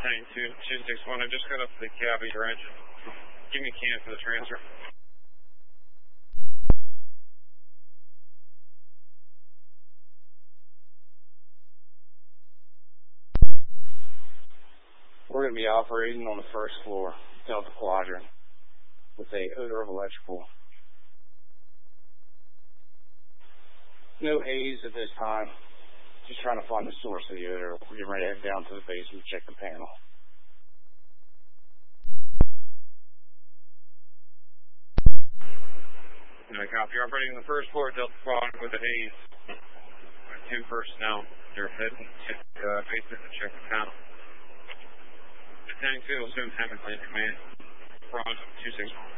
Tank 261, I just got up to the cab of your engine. Give me a can for the transfer. We're going to be operating on the first floor, Delta Quadrant, with a odor of electrical. No haze at this time. Just trying to find the source of the odor. We're getting ready to head down to the basement to check the panel. I copy. You're operating on the first floor, Delta Quadrant with a haze. 2 personnel. They're heading to the basement to check the panel. Tank 2 will soon have a command. Front 261.